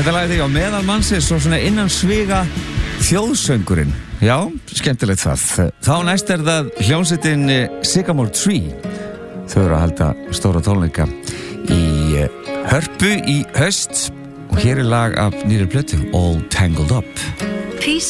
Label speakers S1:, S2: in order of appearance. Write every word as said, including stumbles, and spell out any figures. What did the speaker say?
S1: Þetta lagði á meðal mannsins og svona innan sviga þjóðsöngurinn. Já, skemmtilegt það. Þá næst er það hljómsveitin Sycamore Tree. Þau eru að halda stóra tónleika í Hörpu í haust og hér er lag af nýrri plötu, All Tangled Up.
S2: Peace